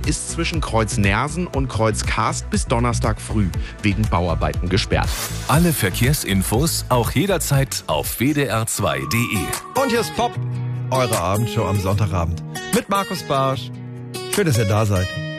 ist zwischen Kreuz Nersen und Kreuz Karst bis Donnerstag früh wegen Bauarbeiten gesperrt. Alle Verkehrsinfos auch jederzeit auf wdr2.de. Und hier ist Pop, eure Abendshow am Sonntagabend mit Markus Barsch. Schön, dass ihr da seid.